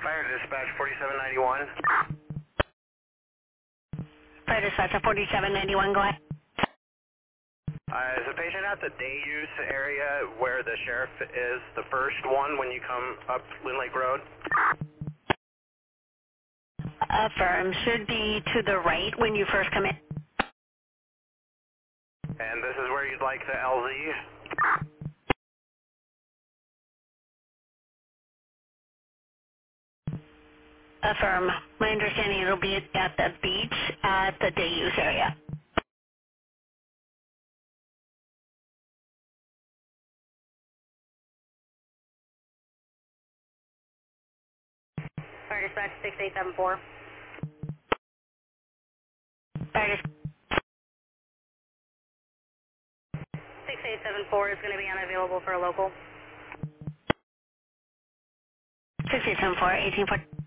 Fire dispatch 4791. Fire dispatcher 4791, go ahead. Is the patient at the day use area where the sheriff is, the first one when you come up Lynn Lake Road? Affirm. Should be to the right when you first come in. And this is where you'd like the LZ? Affirm. My understanding it'll be at the beach at the day use area. Fire dispatch 6874. Fire dispatch 6874 is going to be unavailable for a local. 6874, 1840.